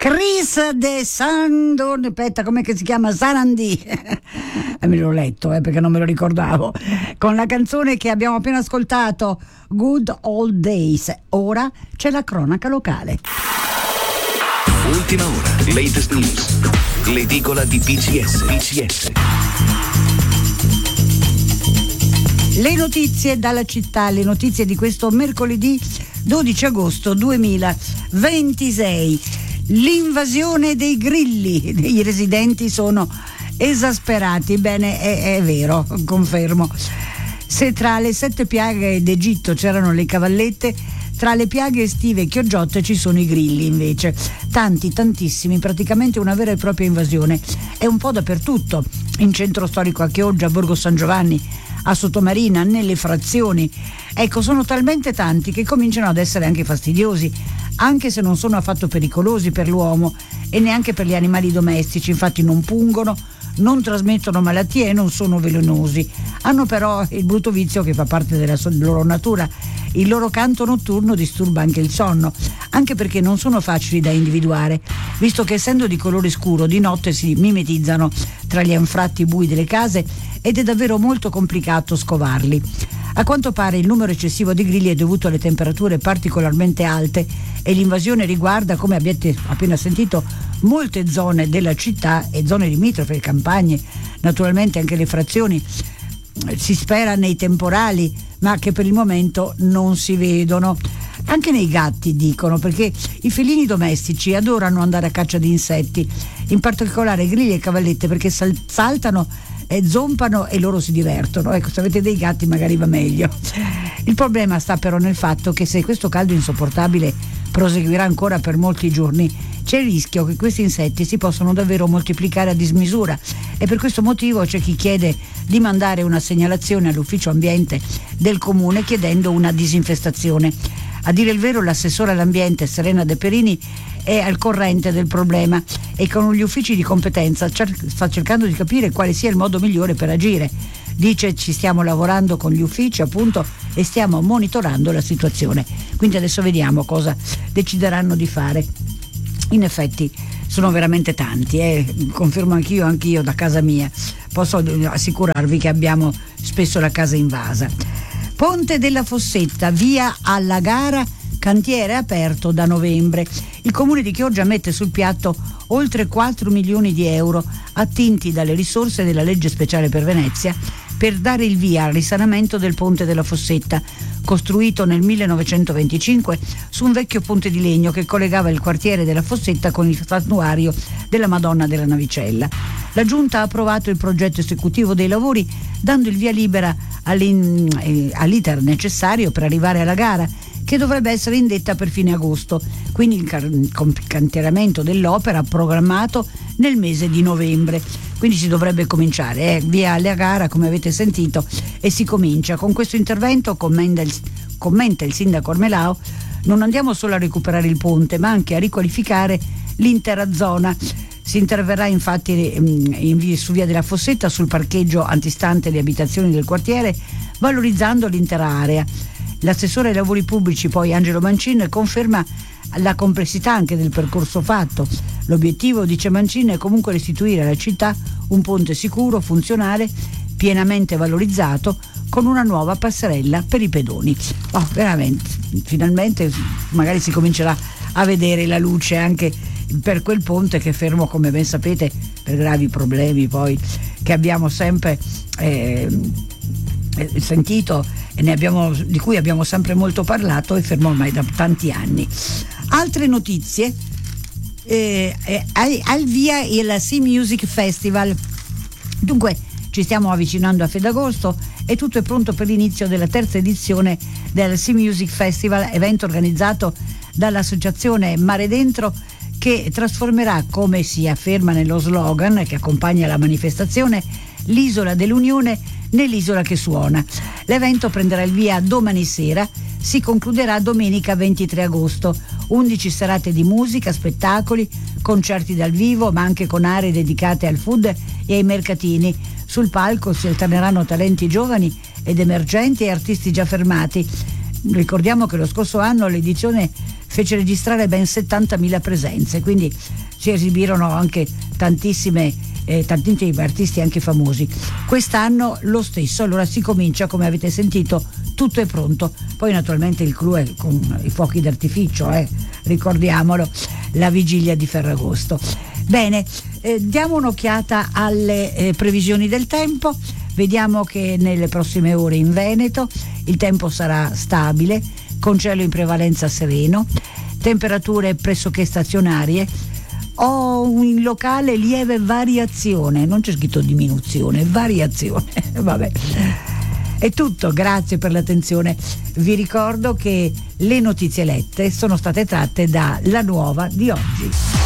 Chris de Sandon, aspetta, com'è che si chiama? Sarandì. Me l'ho letto perché non me lo ricordavo. Con la canzone che abbiamo appena ascoltato, Good Old Days. Ora c'è la cronaca locale. Ultima ora, latest news. L'edicola di PCS. Le notizie dalla città, le notizie di questo mercoledì 12 agosto 2026. L'invasione dei grilli, i residenti sono esasperati. Bene, è vero, confermo. Se tra le 7 piaghe d'Egitto c'erano le cavallette, tra le piaghe estive chioggiotte ci sono i grilli invece. Tantissimi, praticamente una vera e propria invasione. È un po' dappertutto, in centro storico a Chioggia, a Borgo San Giovanni, a Sottomarina, nelle frazioni. Ecco, sono talmente tanti che cominciano ad essere anche fastidiosi, anche se non sono affatto pericolosi per l'uomo e neanche per gli animali domestici. Infatti non pungono, non trasmettono malattie e non sono velenosi. Hanno però il brutto vizio che fa parte della loro natura. Il loro canto notturno disturba anche il sonno, anche perché non sono facili da individuare, visto che essendo di colore scuro di notte si mimetizzano tra gli anfratti bui delle case ed è davvero molto complicato scovarli. A quanto pare il numero eccessivo di grilli è dovuto alle temperature particolarmente alte e l'invasione riguarda, come abbiate appena sentito, molte zone della città e zone limitrofe, campagne, naturalmente anche le frazioni. Si spera nei temporali, ma che per il momento non si vedono. Anche nei gatti dicono, perché i felini domestici adorano andare a caccia di insetti, in particolare grilli e cavallette, perché saltano e zompano e loro si divertono. Ecco, se avete dei gatti magari va meglio. Il problema sta però nel fatto che se questo caldo insopportabile proseguirà ancora per molti giorni, c'è il rischio che questi insetti si possano davvero moltiplicare a dismisura e per questo motivo c'è chi chiede di mandare una segnalazione all'ufficio ambiente del comune chiedendo una disinfestazione. A dire il vero, l'assessore all'ambiente Serena De Perini è al corrente del problema e con gli uffici di competenza sta cercando di capire quale sia il modo migliore per agire. Dice: ci stiamo lavorando con gli uffici appunto e stiamo monitorando la situazione, quindi adesso vediamo cosa decideranno di fare. In effetti sono veramente tanti, confermo anch'io da casa mia, posso assicurarvi che abbiamo spesso la casa invasa. Ponte della Fossetta, via alla Gara, cantiere aperto da novembre. Il comune di Chioggia mette sul piatto oltre 4 milioni di euro attinti dalle risorse della legge speciale per Venezia per dare il via al risanamento del ponte della Fossetta, costruito nel 1925 su un vecchio ponte di legno che collegava il quartiere della Fossetta con il santuario della Madonna della Navicella. La Giunta ha approvato il progetto esecutivo dei lavori, dando il via libera all'iter necessario per arrivare alla gara, che dovrebbe essere indetta per fine agosto, quindi il cantieramento dell'opera programmato nel mese di novembre. Quindi si dovrebbe cominciare via alla gara, come avete sentito, e si comincia. Con questo intervento, commenta il sindaco Ormelao, non andiamo solo a recuperare il ponte, ma anche a riqualificare l'intera zona. Si interverrà infatti su via della Fossetta sul parcheggio antistante le abitazioni del quartiere, valorizzando l'intera area. L'assessore ai lavori pubblici, poi Angelo Mancin, conferma la complessità anche del percorso fatto. L'obiettivo, dice Mancin, è comunque restituire alla città un ponte sicuro, funzionale, pienamente valorizzato, con una nuova passerella per i pedoni. Veramente, finalmente magari si comincerà a vedere la luce anche per quel ponte che è fermo, come ben sapete, per gravi problemi poi che abbiamo sempre sentito e di cui abbiamo sempre molto parlato, è fermo ormai da tanti anni. Altre notizie: al via il Sea Music Festival. Dunque ci stiamo avvicinando a Ferragosto e tutto è pronto per l'inizio della terza edizione del Sea Music Festival, evento organizzato dall'associazione Mare Dentro, che trasformerà, come si afferma nello slogan che accompagna la manifestazione, l'isola dell'Unione nell'isola che suona. L'evento prenderà il via domani sera, si concluderà domenica 23 agosto. 11 serate di musica, spettacoli, concerti dal vivo, ma anche con aree dedicate al food e ai mercatini. Sul palco si alterneranno talenti giovani ed emergenti e artisti già fermati. Ricordiamo che lo scorso anno l'edizione fece registrare ben 70.000 presenze, quindi si esibirono anche tantissimi artisti anche famosi. Quest'anno lo stesso, allora si comincia, come avete sentito, tutto è pronto, poi naturalmente il clou è con i fuochi d'artificio, ricordiamolo, la vigilia di Ferragosto. Bene, diamo un'occhiata alle previsioni del tempo. Vediamo che nelle prossime ore in Veneto il tempo sarà stabile, con cielo in prevalenza sereno, temperature pressoché stazionarie. Ho in locale lieve variazione, non c'è scritto diminuzione, variazione. Vabbè. È tutto, grazie per l'attenzione. Vi ricordo che le notizie lette sono state tratte da La Nuova di oggi.